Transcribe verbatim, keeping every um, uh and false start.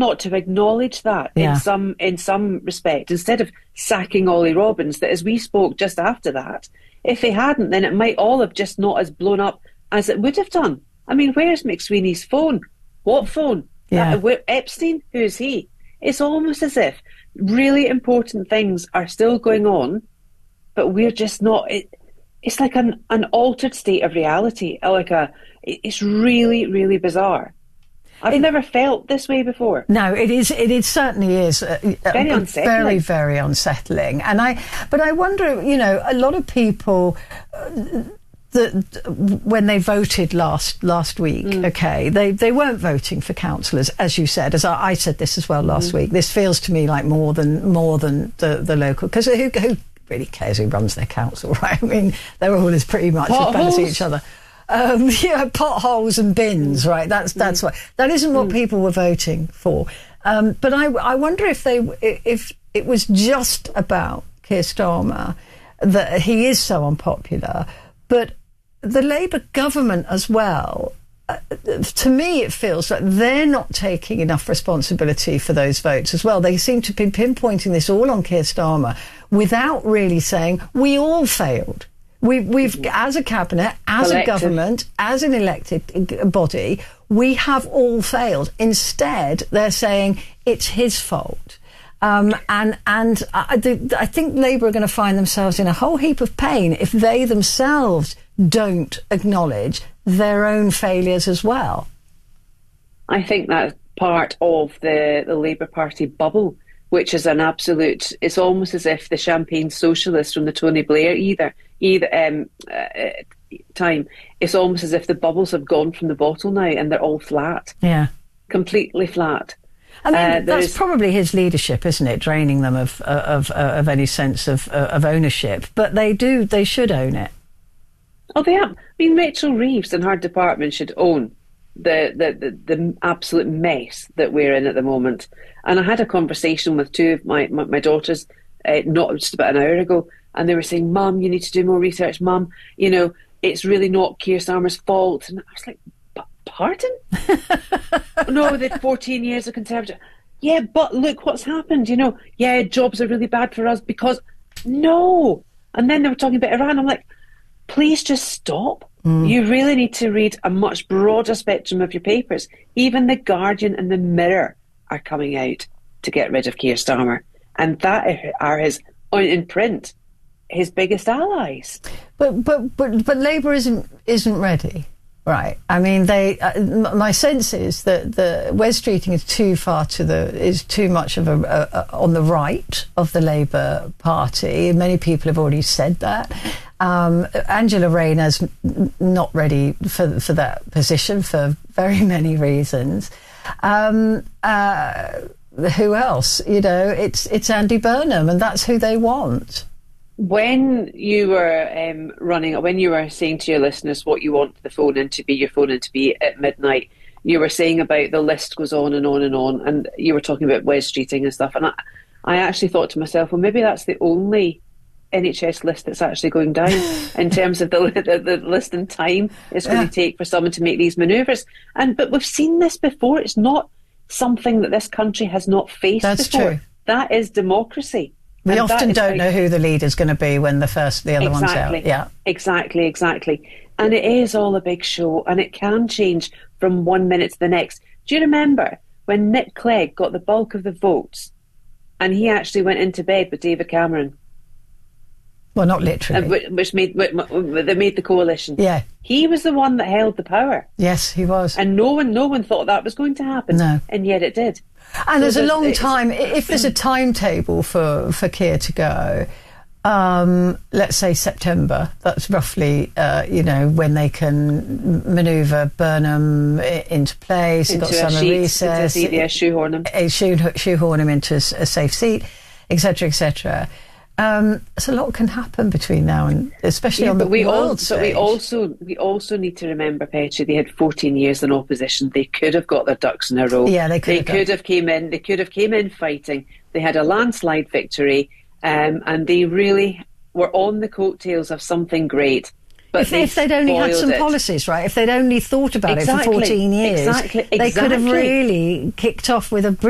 not to acknowledge that yeah. in some in some respect, instead of sacking Ollie Robbins, that as we spoke just after that, if they hadn't, then it might all have just not as blown up as it would have done. I mean, where's McSweeney's phone? What phone? Yeah. Uh, Epstein? Who is he? It's almost as if really important things are still going on, but we're just not... It, it's like an, an altered state of reality. Like a, it's really, really bizarre. I've it, never felt this way before. No, it is. It, it certainly is uh, very uh, unsettling. Very, very unsettling. And I, but I wonder. You know, a lot of people. Uh, that when they voted last last week, mm. okay, they they weren't voting for councillors, as you said, as I, I said this as well last mm. week. This feels to me like more than more than the the local, because who who really cares who runs their council, right? I mean, they're all as pretty much as bad as each other. Um, you know, potholes and bins, right? That's that's mm. what that isn't what mm. people were voting for. Um, but I I wonder if they if it was just about Keir Starmer, that he is so unpopular, but the Labour government as well, uh, to me it feels like they're not taking enough responsibility for those votes as well. They seem to be pinpointing this all on Keir Starmer without really saying, we all failed. We, we've, as a cabinet, as Collective. a government, as an elected body, we have all failed. Instead, they're saying it's his fault. Um, and and I, I think Labour are going to find themselves in a whole heap of pain if they themselves don't acknowledge their own failures as well. I think that's part of the, the Labour Party bubble, which is an absolute... It's almost as if the champagne socialists from the Tony Blair either, either um, uh, time, it's almost as if the bubbles have gone from the bottle now and they're all flat. Yeah. Completely flat. I mean, uh, that's is... probably his leadership, isn't it? Draining them of of, of, of any sense of, of ownership. But they do, they should own it. Oh, they have. I mean, Rachel Reeves and her department should own the, the, the, the absolute mess that we're in at the moment. And I had a conversation with two of my, my, my daughters uh, not just about an hour ago, and they were saying, Mum, you need to do more research. Mum, you know, it's really not Keir Starmer's fault. And I was like, pardon? No, the fourteen years of Conservative. Yeah, but look what's happened, you know. Yeah, jobs are really bad for us because... No! And then they were talking about Iran. I'm like, please just stop. Mm. You really need to read a much broader spectrum of your papers. Even The Guardian and The Mirror are coming out to get rid of Keir Starmer. And that are his, in print, his biggest allies. But but but, but Labour isn't isn't ready. Right. I mean, they. Uh, my sense is that the Wes Streeting is too far to the is too much of a, a, a on the right of the Labour Party. Many people have already said that. Um, Angela Rayner's n- not ready for for that position for very many reasons. Um, uh, who else? You know, it's it's Andy Burnham, and that's who they want. When you were um, running, when you were saying to your listeners what you want the phone in to be, your phone in to be at midnight, you were saying about the list goes on and on and on, and you were talking about Wes Streeting and stuff. And I, I actually thought to myself, well, maybe that's the only N H S list that's actually going down in terms of the, the, the list and time it's going yeah. to take for someone to make these manoeuvres. And but we've seen this before. It's not something that this country has not faced that's before. True. That is democracy. We and often don't like, know who the leader's going to be when the first, the other exactly, one's out. Yeah, exactly, exactly. And it is all a big show, and it can change from one minute to the next. Do you remember when Nick Clegg got the bulk of the votes, and he actually went into bed with David Cameron? Well, not literally. Uh, which made they made the coalition. Yeah, he was the one that held the power. Yes, he was. And no one, no one thought that was going to happen. No, and yet it did. And so there's a long time. If there's a timetable for for Keir to go, um, let's say September. That's roughly, uh, you know, when they can manoeuvre Burnham into place. You've got summer recess. Into, yeah, shoehorn him. Uh, shoe, shoehorn him into a safe seat, et cetera, et cetera. Um, so a lot can happen between now and, especially yeah, on the we world all, stage. But we also we also need to remember, Petrie, they had fourteen years in opposition. They could have got their ducks in a row. Yeah, they could. They have could have came in. They could have came in fighting. They had a landslide victory, um, and they really were on the coattails of something great. But if, they if they'd only had some it. policies, right? If they'd only thought about exactly. it for fourteen years, exactly. Exactly. they could have really kicked off with a